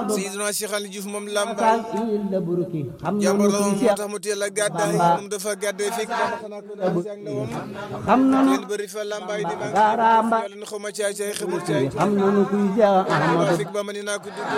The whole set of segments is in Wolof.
Seydina Cheikh Ali Diouf moom Lambaye jàmbar la moom moo tax mu teel a gàddaay moom dafa gàddaay fekk ba xanaa ko na ak ndawam xam nanu leen bëri fa Lambaye di mag garamba yàlla na xaw ma caay caay xamul caay xam nanu kuy Cheikh Ahmadou fekk ba ma ni naa ko dugg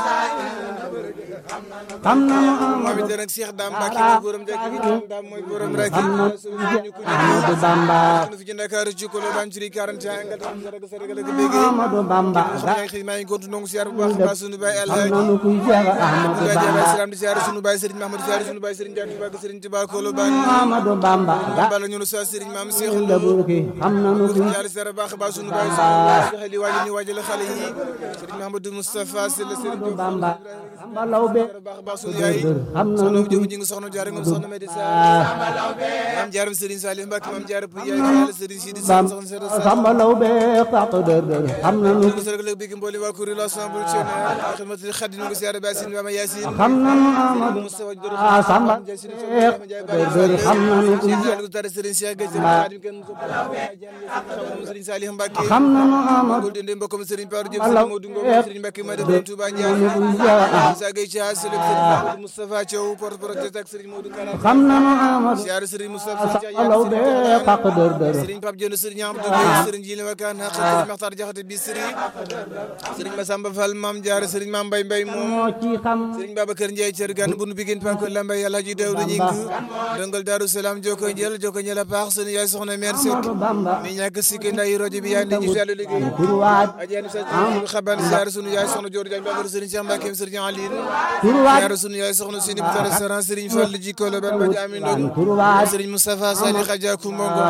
xam nanu moom it nag Cheikh Dame Mbacke mooy borom dëkk bi Dame mooy borom rek Ahmadou Bamba fi ci Ndakaaru ci kolo ban ci 41 nga tam saraga saraga la ko béggee Ahmadou Bamba maa ngi kontu ndongo siyaar bu baax ba sunu baay xam Alhaji nanu kuy Cheikh Ahmadou Baye Bamba Salaam di siyaar sunu baay Serigne Mahamadou siyaar sunu baay Serigne Diatou Ba Serigne Touba Kolo ban Ahmadou Bamba bala ñu sa Serigne Maam Cheikh la burki xam nanu kuy siyaar siyaar baax ba sunu baay Cheikh li waji ñu wajal xale yi Serigne Mahamadou Moustapha Sylla Serigne Diouf Bamba Bamba lawbe baax ba sunu yaay xam soxna nanu Jóob ñi ngi soxna jaar ngom soxna Medi Sall maam jaaram Serigne Salim Mbacke maam jaar pu yaay yàlla Serigne Sidi soxna Sera Bamba lawbe faq dër xam nanu ko sërëg la bigi mboli waa kuréel ensemble ci xidmatul xadim ngi siyaare Bassine Bama Yacine xam nanu Amadou Samba dër xam nanu kuy ko tare Serigne Cheikh Gaye Khadim ken Serigne Salih Mbacke xam nanu Amadou gol dende mbokam Serigne Paru Diop Serigne Modou Ngom Serigne Mbacke ma de Touba Ndiaye sa Gaye Chia Serigne Moustapha Thiaw porte-parole ak Serigne Modou Kara xam nanu Amadou siyaare Serigne Moustapha Thiaw lawbe faq dër Serigne Pape Dione Serigne Amadou Gueye Serigne Jili Wakan ak Serigne Makhtar Diakhaté bi Serigne Massamba Fall Mame Diarra Serigne Mame Mbaye Mbaye moom moo ci xam Serigne Babacar Ndiaye Thier Gane bunu bigin panko Lambaye Alhaji Daouda Gningue dongal Darou Salam joko njël a paax sunu yaay soxna mère Seck Bamba mi ñàkk sikki nday rajo bi yaa ndi ñu yàlla liggéey turwaat ajani sa xaban siyaare sunu yaay soxna Dior Diagne Babacar Serigne Cheikh Mbacke Serigne Aline turwaat siyaare sunu yaay soxna Sini bu restaurant Serigne Fall jikko la ban ba jami ndog turwaat Serigne Moustapha Sali Khadja Kumbongo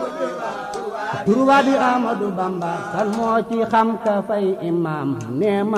turwaat Amadou Bamba kan moo ci xam ka fay imam neema